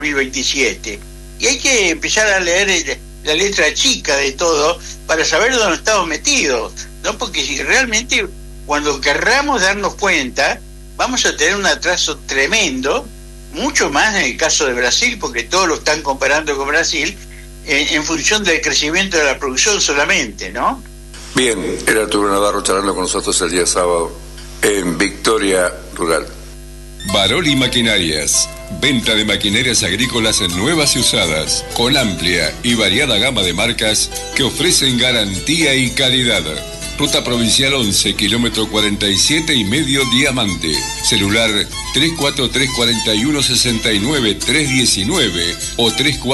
2027. Y hay que empezar a leer la letra chica de todo para saber dónde estamos metidos, ¿no? Porque si realmente cuando querramos darnos cuenta, vamos a tener un atraso tremendo, mucho más en el caso de Brasil, porque todos lo están comparando con Brasil, en función del crecimiento de la producción solamente, ¿no? Bien, era Arturo Navarro charlando con nosotros el día sábado en Victoria Rural. Baroli Maquinarias, venta de maquinarias agrícolas nuevas y usadas, con amplia y variada gama de marcas que ofrecen garantía y calidad. Ruta Provincial 11, kilómetro 47 y medio Diamante. Celular 343-4169-319 o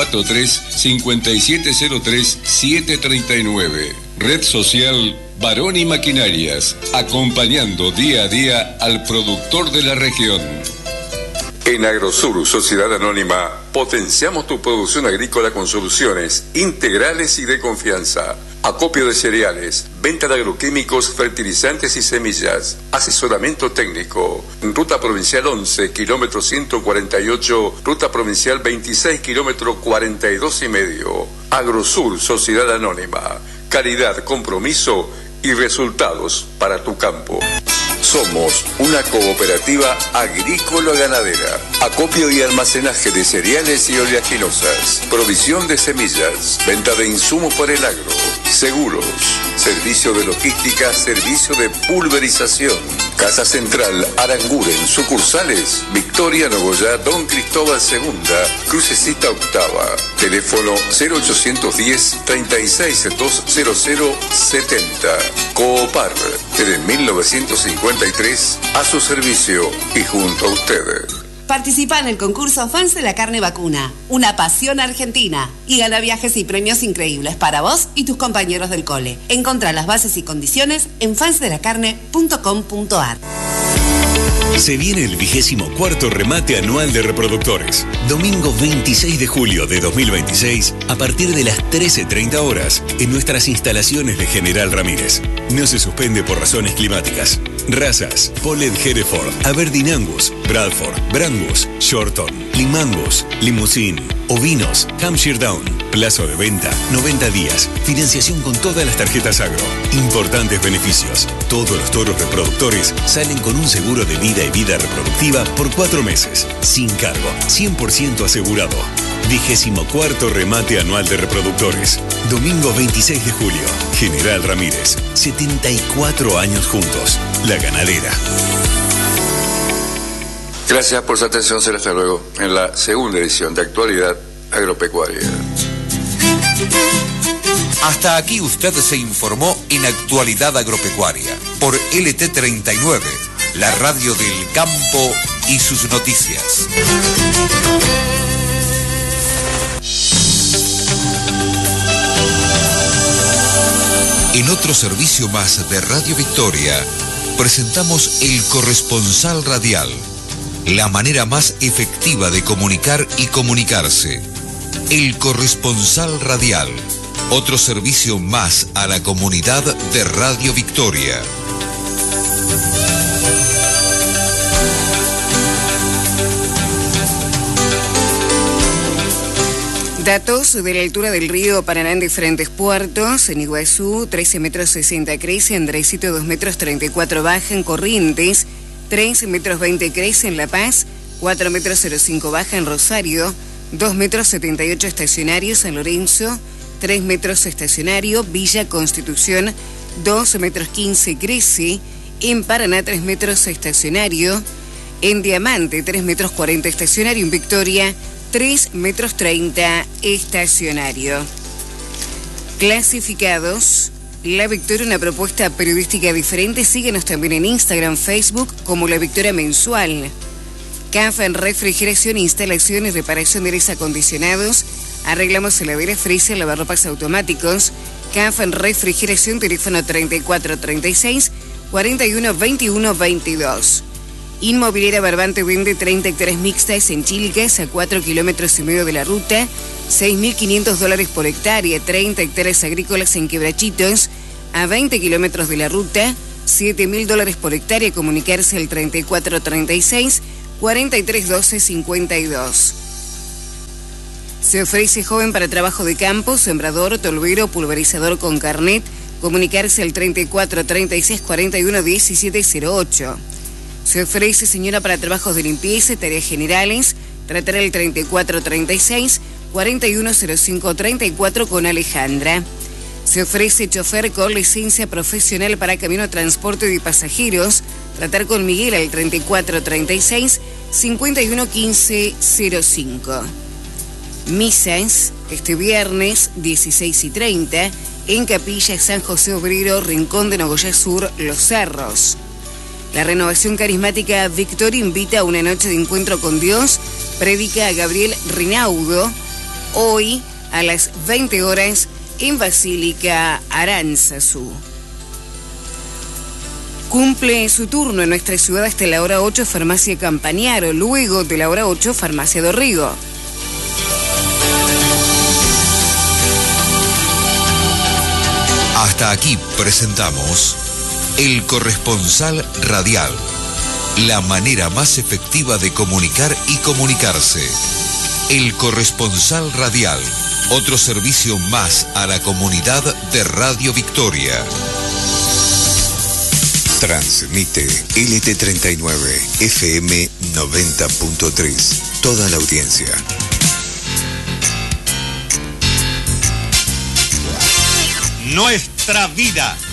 343-5703-739. Red social Baroni Maquinarias, acompañando día a día al productor de la región. En Agrosur, Sociedad Anónima, potenciamos tu producción agrícola con soluciones integrales y de confianza. Acopio de cereales, venta de agroquímicos, fertilizantes y semillas, asesoramiento técnico. Ruta Provincial 11, kilómetro 148, Ruta Provincial 26, kilómetro 42 y medio. Agrosur, Sociedad Anónima. Calidad, compromiso y resultados para tu campo. Somos una cooperativa agrícola-ganadera. Acopio y almacenaje de cereales y oleaginosas. Provisión de semillas. Venta de insumos para el agro. Seguros. Servicio de logística. Servicio de pulverización. Casa Central Aranguren. Sucursales Victoria, Nogoyá, Don Cristóbal II. Crucecita Octava. Teléfono 0810 36-20070. Coopar. Desde 1953 a su servicio y junto a usted. Participa en el concurso Fans de la Carne Vacuna, una pasión argentina, y gana viajes y premios increíbles para vos y tus compañeros del cole. Encontrá las bases y condiciones en fansdelacarne.com.ar. Se viene el 24º remate anual de reproductores. Domingo 26 de julio de 2026, a partir de las 13:30 horas, en nuestras instalaciones de General Ramírez. No se suspende por razones climáticas. Razas: Polled Hereford, Aberdeen Angus, Bradford, Brangus, Shorton, Limangus, Limousin, Ovinos, Hampshire Down. Plazo de venta, 90 días. Financiación con todas las tarjetas agro. Importantes beneficios. Todos los toros reproductores salen con un seguro de vida y vida reproductiva por 4 meses. Sin cargo, 100% asegurado. 24º remate anual de reproductores. Domingo 26 de julio. General Ramírez. 74 años juntos. La ganadera. Gracias por su atención. Será hasta luego en la segunda edición de Actualidad Agropecuaria. Hasta aquí usted se informó en Actualidad Agropecuaria por LT39, la radio del campo y sus noticias. En otro servicio más de Radio Victoria, presentamos El Corresponsal Radial, la manera más efectiva de comunicar y comunicarse. El Corresponsal Radial, otro servicio más a la comunidad de Radio Victoria. Datos de la altura del río Paraná en diferentes puertos. En Iguazú, 13 metros 60 crece, en Andresito 2 metros 34 baja, en Corrientes, 13 metros 20 crece, en La Paz, 4 metros 05 baja, en Rosario, 2 metros 78 estacionario, San Lorenzo, 3 metros estacionario, Villa Constitución, 2 metros 15 crece, en Paraná 3 metros estacionario, en Diamante 3 metros 40 estacionario, en Victoria 3 metros 30 estacionario. Clasificados. La Victoria, una propuesta periodística diferente. Síguenos también en Instagram, Facebook como La Victoria Mensual. CAF en refrigeración, instalación y reparación de aires acondicionados. Arreglamos heladeras, freezer, lavarropas automáticos. CAF en refrigeración, teléfono 3436 41 21 22. Inmobiliaria Barbante vende 30 hectáreas mixtas en Chilcas, a 4 kilómetros y medio de la ruta, $6.500 por hectárea. 30 hectáreas agrícolas en Quebrachitos, a 20 kilómetros de la ruta, $7.000 por hectárea. Comunicarse al 3436 4312 52. Se ofrece joven para trabajo de campo, sembrador, tolvero, pulverizador con carnet. Comunicarse al 34 36 41 17 08. Se ofrece señora para trabajos de limpieza, tareas generales. Tratar el 34 36 41 05 34 con Alejandra. Se ofrece chofer con licencia profesional para camión, transporte de pasajeros. Tratar con Miguel al 34 36 51 15 05. Misas este viernes 16:30 en Capilla San José Obrero, Rincón de Nogoyá Sur, Los Cerros. La Renovación Carismática Víctor invita a una noche de encuentro con Dios. Predica a Gabriel Rinaudo hoy a las 20 horas en Basílica Aránzazu. Cumple su turno en nuestra ciudad hasta la hora 8 Farmacia Campañaro, luego de la hora 8 Farmacia Dorrigo. Hasta aquí presentamos El Corresponsal Radial, la manera más efectiva de comunicar y comunicarse. El Corresponsal Radial, otro servicio más a la comunidad de Radio Victoria. Transmite LT39 FM 90.3. Toda la audiencia. Nuestra vida,